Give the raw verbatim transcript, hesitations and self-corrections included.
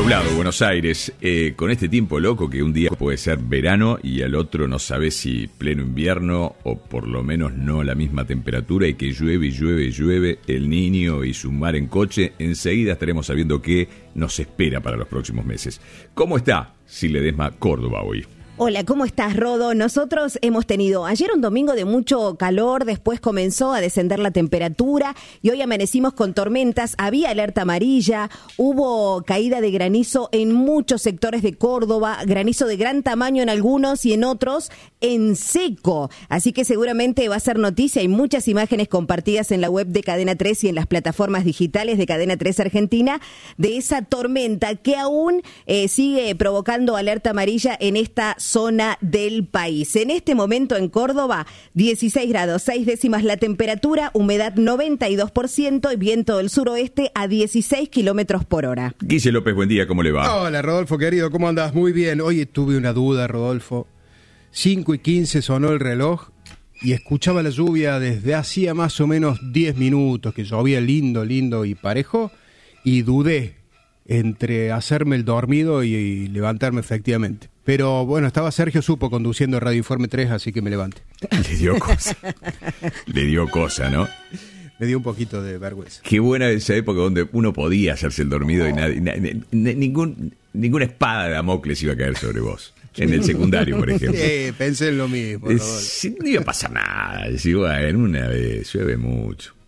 nublado Buenos Aires, eh, con este tiempo loco que un día puede ser verano y al otro no sabes si pleno invierno o por lo menos no la misma temperatura, y que llueve y llueve y llueve, el Niño y su mar en coche. Enseguida estaremos sabiendo qué nos espera para los próximos meses. ¿Cómo está Sil Ledesma, Córdoba, hoy? Hola, ¿cómo estás, Rodo? Nosotros hemos tenido ayer un domingo de mucho calor, después comenzó a descender la temperatura y hoy amanecimos con tormentas. Había alerta amarilla, hubo caída de granizo en muchos sectores de Córdoba, granizo de gran tamaño en algunos y en otros en seco. Así que seguramente va a ser noticia. Hay muchas imágenes compartidas en la web de Cadena tres y en las plataformas digitales de Cadena tres Argentina de esa tormenta que aún eh, sigue provocando alerta amarilla en esta zona del país. En este momento en Córdoba, dieciséis grados, seis décimas la temperatura, humedad noventa y dos por ciento y viento del suroeste a dieciséis kilómetros por hora. Guille López, buen día, ¿cómo le va? Hola, Rodolfo, querido, ¿cómo andás? Muy bien. Oye, tuve una duda, Rodolfo. cinco y quince sonó el reloj y escuchaba la lluvia desde hacía más o menos diez minutos, que llovía lindo, lindo y parejo, y dudé entre hacerme el dormido y, y levantarme efectivamente. Pero bueno, estaba Sergio Supo conduciendo Radio Informe tres, así que me levanté. Le dio cosa. Le dio cosa, ¿no? Me dio un poquito de vergüenza. Qué buena esa época donde uno podía hacerse el dormido, oh, y nadie, nadie, ningún, ninguna espada de Damocles iba a caer sobre vos. En el secundario, por ejemplo. Sí, pensé en lo mismo. Es, no iba a pasar nada. Decía, bueno, una vez, llueve mucho.